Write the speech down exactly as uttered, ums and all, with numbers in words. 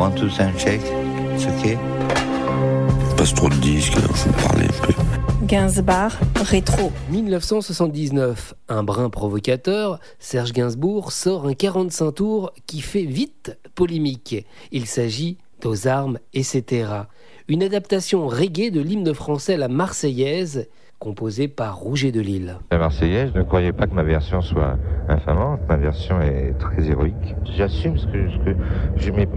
One, two, sound check. It's okay. Passe trop de disques, alors je vais parler un peu. Gainsbourg, rétro. dix-neuf cent soixante-dix-neuf, un brin provocateur, Serge Gainsbourg sort un quarante-cinq tours qui fait vite polémique. Il s'agit d'Aux armes, et cetera. Une adaptation reggae de l'hymne français La Marseillaise, composée par Rouget de Lille. La Marseillaise, ne croyez pas que ma version soit infamante, ma version est très héroïque. J'assume ce que, ce que je mets.